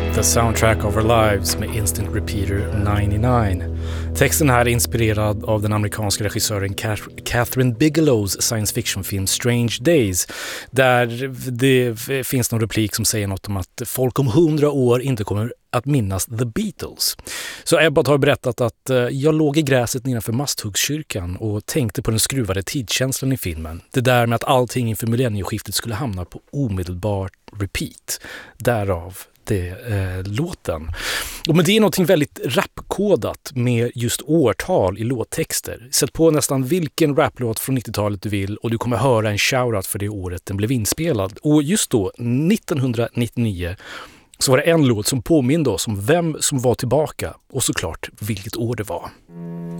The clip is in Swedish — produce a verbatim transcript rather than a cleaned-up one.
The Soundtrack of Our Lives med Instant Repeater nittionio. Texten här är inspirerad av den amerikanska regissören Catherine Bigelows science fiction-film Strange Days, där det finns någon replik som säger något om att folk om hundra år inte kommer att minnas The Beatles. Så Ebbot har berättat att jag låg i gräset nedanför Masthuggskyrkan och tänkte på den skruvade tidskänslan i filmen. Det där med att allting inför millennieskiftet skulle hamna på omedelbar repeat. Därav det, eh, låten. Och men det är någonting väldigt rapkodat med just årtal i låttexter. Sätt på nästan vilken raplåt från nittiotalet du vill och du kommer höra en shoutout för det året den blev inspelad. Och just då, nittonhundranittionio, så var det en låt som påminde oss om vem som var tillbaka och såklart vilket år det var.